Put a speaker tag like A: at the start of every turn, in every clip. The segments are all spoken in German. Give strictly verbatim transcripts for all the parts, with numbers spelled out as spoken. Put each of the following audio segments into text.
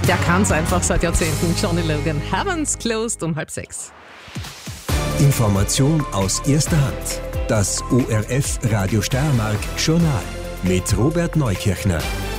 A: Der kann's einfach seit Jahrzehnten. Johnny Logan, Heaven's Closed um halb sechs.
B: Information aus erster Hand. Das O R F Radio Steiermark Journal mit Robert Neukirchner.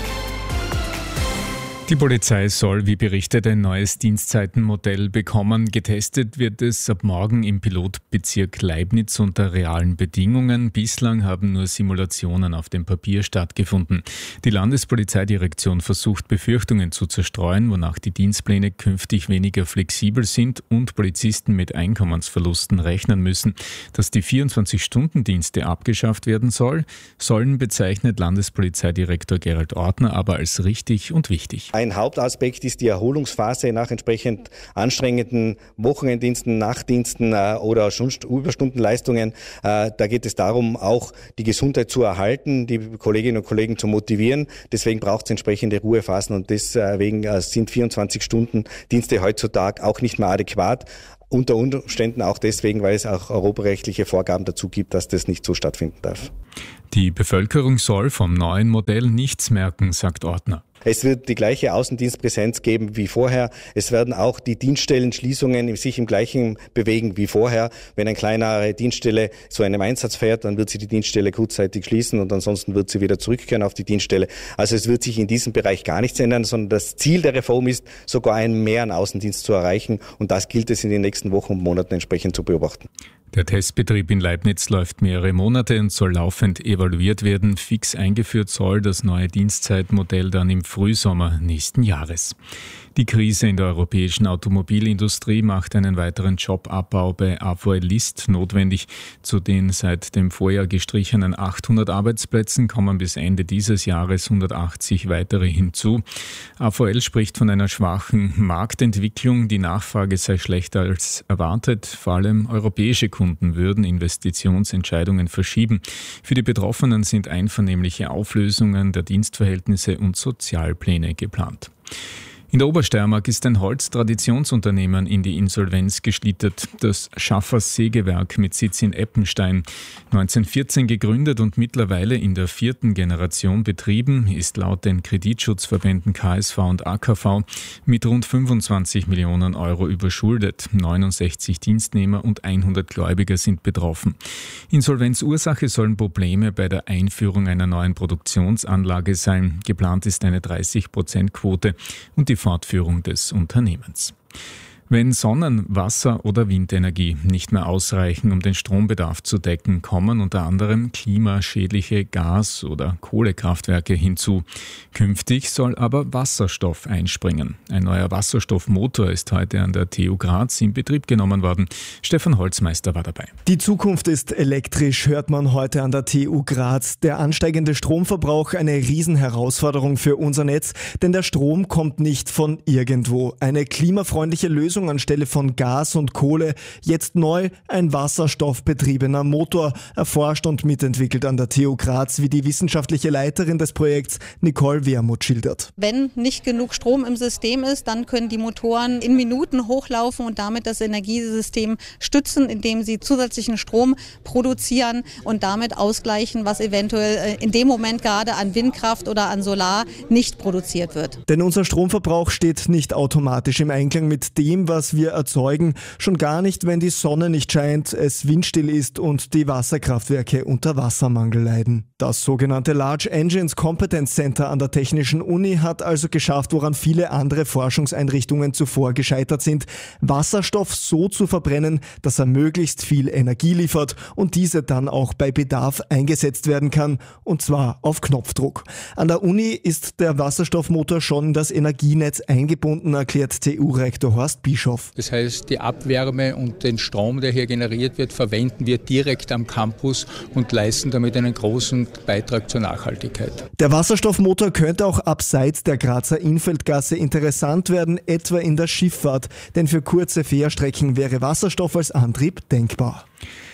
C: Die Polizei soll, wie berichtet, ein neues Dienstzeitenmodell bekommen. Getestet wird es ab morgen im Pilotbezirk Leibnitz unter realen Bedingungen. Bislang haben nur Simulationen auf dem Papier stattgefunden. Die Landespolizeidirektion versucht, Befürchtungen zu zerstreuen, wonach die Dienstpläne künftig weniger flexibel sind und Polizisten mit Einkommensverlusten rechnen müssen. Dass die vierundzwanzig-Stunden-Dienste abgeschafft werden soll, sollen, bezeichnet Landespolizeidirektor Gerald Ortner aber als richtig und wichtig.
D: Ein Hauptaspekt ist die Erholungsphase nach entsprechend anstrengenden Wochenenddiensten, Nachtdiensten äh, oder Überstundenleistungen. Äh, da geht es darum, auch die Gesundheit zu erhalten, die Kolleginnen und Kollegen zu motivieren. Deswegen braucht es entsprechende Ruhephasen und deswegen äh, sind vierundzwanzig-Stunden-Dienste heutzutage auch nicht mehr adäquat. Unter Umständen auch deswegen, weil es auch europarechtliche Vorgaben dazu gibt, dass das nicht so stattfinden darf.
C: Die Bevölkerung soll vom neuen Modell nichts merken, sagt Ortner.
D: Es wird die gleiche Außendienstpräsenz geben wie vorher. Es werden auch die Dienststellenschließungen sich im gleichen bewegen wie vorher. Wenn eine kleinere Dienststelle zu einem Einsatz fährt, dann wird sie die Dienststelle kurzzeitig schließen und ansonsten wird sie wieder zurückkehren auf die Dienststelle. Also es wird sich in diesem Bereich gar nichts ändern, sondern das Ziel der Reform ist, sogar einen mehr an Außendienst zu erreichen. Und das gilt es in den nächsten Wochen und Monaten entsprechend zu beobachten.
C: Der Testbetrieb in Leibnitz läuft mehrere Monate und soll laufend evaluiert werden. Fix eingeführt soll das neue Dienstzeitmodell dann im Frühsommer nächsten Jahres. Die Krise in der europäischen Automobilindustrie macht einen weiteren Jobabbau bei A V L List notwendig. Zu den seit dem Vorjahr gestrichenen achthundert Arbeitsplätzen kommen bis Ende dieses Jahres hundertachtzig weitere hinzu. A V L spricht von einer schwachen Marktentwicklung. Die Nachfrage sei schlechter als erwartet. Vor allem europäische Kunden würden Investitionsentscheidungen verschieben. Für die Betroffenen sind einvernehmliche Auflösungen der Dienstverhältnisse und Sozialpläne geplant. In der Obersteiermark ist ein Holztradtionsunternehmen in die Insolvenz geschlittert. Das Schaffers Sägewerk mit Sitz in Eppenstein. neunzehnhundertvierzehn gegründet und mittlerweile in der vierten Generation betrieben, ist laut den Kreditschutzverbänden K S V und A K V mit rund fünfundzwanzig Millionen Euro überschuldet. neunundsechzig Dienstnehmer und hundert Gläubiger sind betroffen. Insolvenzursache sollen Probleme bei der Einführung einer neuen Produktionsanlage sein. Geplant ist eine dreißig Prozent Quote und die Fortführung des Unternehmens. Wenn Sonnen-, Wasser- oder Windenergie nicht mehr ausreichen, um den Strombedarf zu decken, kommen unter anderem klimaschädliche Gas- oder Kohlekraftwerke hinzu. Künftig soll aber Wasserstoff einspringen. Ein neuer Wasserstoffmotor ist heute an der T U Graz in Betrieb genommen worden. Stefan Holzmeister war dabei.
E: Die Zukunft ist elektrisch, hört man heute an der T U Graz. Der ansteigende Stromverbrauch eine Riesenherausforderung für unser Netz, denn der Strom kommt nicht von irgendwo. Eine klimafreundliche Lösung anstelle von Gas und Kohle, jetzt neu ein wasserstoffbetriebener Motor, erforscht und mitentwickelt an der T U Graz, wie die wissenschaftliche Leiterin des Projekts Nicole Wermuth schildert.
F: Wenn nicht genug Strom im System ist, dann können die Motoren in Minuten hochlaufen und damit das Energiesystem stützen, indem sie zusätzlichen Strom produzieren und damit ausgleichen, was eventuell in dem Moment gerade an Windkraft oder an Solar nicht produziert wird.
E: Denn unser Stromverbrauch steht nicht automatisch im Einklang mit dem, was wir erzeugen, schon gar nicht, wenn die Sonne nicht scheint, es windstill ist und die Wasserkraftwerke unter Wassermangel leiden. Das sogenannte Large Engines Competence Center an der Technischen Uni hat also geschafft, woran viele andere Forschungseinrichtungen zuvor gescheitert sind, Wasserstoff so zu verbrennen, dass er möglichst viel Energie liefert und diese dann auch bei Bedarf eingesetzt werden kann, und zwar auf Knopfdruck. An der Uni ist der Wasserstoffmotor schon in das Energienetz eingebunden, erklärt T U-Rektor Horst Bischof.
G: Das heißt, die Abwärme und den Strom, der hier generiert wird, verwenden wir direkt am Campus und leisten damit einen großen Beitrag zur Nachhaltigkeit.
E: Der Wasserstoffmotor könnte auch abseits der Grazer Innfeldgasse interessant werden, etwa in der Schifffahrt, denn für kurze Fährstrecken wäre Wasserstoff als Antrieb denkbar.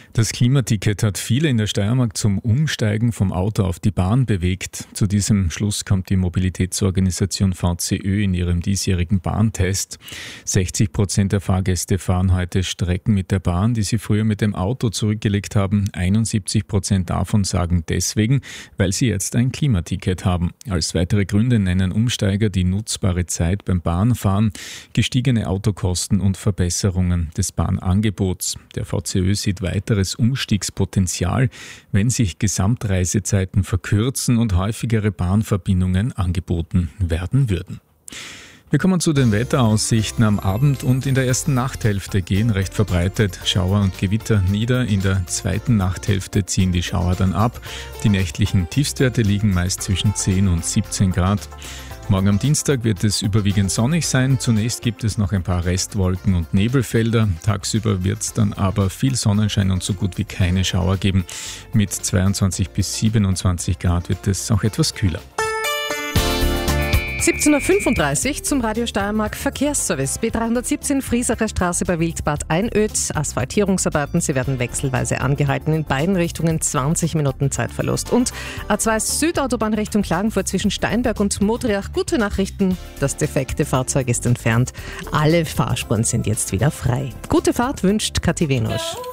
C: Das Klimaticket hat viele in der Steiermark zum Umsteigen vom Auto auf die Bahn bewegt. Zu diesem Schluss kommt die Mobilitätsorganisation V C Ö in ihrem diesjährigen Bahntest. sechzig Prozent der Fahrgäste fahren heute Strecken mit der Bahn, die sie früher mit dem Auto zurückgelegt haben. einundsiebzig Prozent davon sagen deswegen, weil sie jetzt ein Klimaticket haben. Als weitere Gründe nennen Umsteiger die nutzbare Zeit beim Bahnfahren, gestiegene Autokosten und Verbesserungen des Bahnangebots. Der V C Ö sieht weitere Umstiegspotenzial, wenn sich Gesamtreisezeiten verkürzen und häufigere Bahnverbindungen angeboten werden würden. Wir kommen zu den Wetteraussichten. Am Abend und in der ersten Nachthälfte gehen recht verbreitet Schauer und Gewitter nieder. In der zweiten Nachthälfte ziehen die Schauer dann ab. Die nächtlichen Tiefstwerte liegen meist zwischen zehn und siebzehn Grad. Morgen am Dienstag wird es überwiegend sonnig sein. Zunächst gibt es noch ein paar Restwolken und Nebelfelder. Tagsüber wird es dann aber viel Sonnenschein und so gut wie keine Schauer geben. Mit zweiundzwanzig bis siebenundzwanzig Grad wird es auch etwas kühler.
A: siebzehn Uhr fünfunddreißig zum Radio Steiermark Verkehrsservice. B dreihundertsiebzehn Friesacher Straße bei Wildbad Einöd. Asphaltierungsarbeiten, sie werden wechselweise angehalten. In beiden Richtungen zwanzig Minuten Zeitverlust. Und A zwei Südautobahn Richtung Klagenfurt zwischen Steinberg und Modriach. Gute Nachrichten, das defekte Fahrzeug ist entfernt. Alle Fahrspuren sind jetzt wieder frei. Gute Fahrt wünscht Kathi Venusch.